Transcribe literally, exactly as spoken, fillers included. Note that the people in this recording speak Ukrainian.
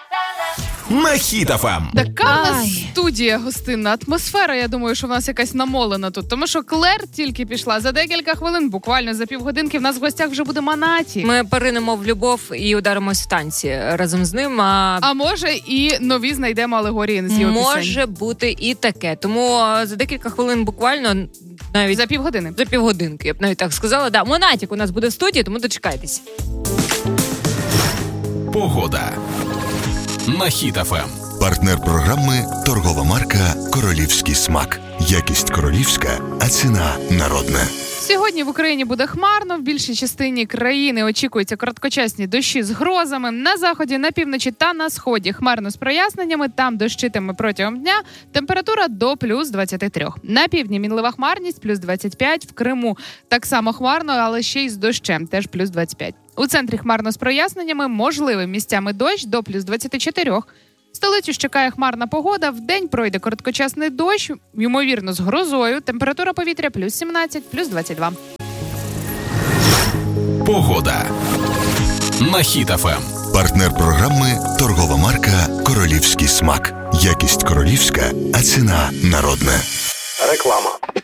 На Хіт еф ем. Така в нас студія гостинна, атмосфера, я думаю, що в нас якась намолена тут. Тому що Клер тільки пішла. За декілька хвилин, буквально за півгодинки, в нас в гостях вже буде Манаті. Ми поринемо в любов і ударимось в танці разом з ним. А, а може і нові знайдемо алегорії з його може пісень. бути і таке. Тому за декілька хвилин буквально, навіть за півгодини. За півгодинки, я б навіть так сказала. Да, Монатік у нас буде в студії, тому дочекайтесь. Погода на Хіт еф ем. Партнер програми – торгова марка «Королівський смак». Якість королівська, а ціна народна. Сьогодні в Україні буде хмарно, в більшій частині країни очікуються короткочасні дощі з грозами. На заході, на півночі та на сході хмарно з проясненнями, там дощитиме протягом дня. Температура до плюс двадцять три. На півдні мінлива хмарність, плюс двадцять п'ять. В Криму так само хмарно, але ще й з дощем, теж плюс двадцять п'ять. У центрі хмарно з проясненнями, можливий місцями дощ до плюс двадцять чотири. Столицю чекає хмарна погода, вдень пройде короткочасний дощ, ймовірно з грозою, температура повітря плюс сімнадцять, плюс двадцять два. Погода на Хіт еф ем. Партнер програми – торгова марка «Королівський смак». Якість королівська, а ціна народна. Реклама.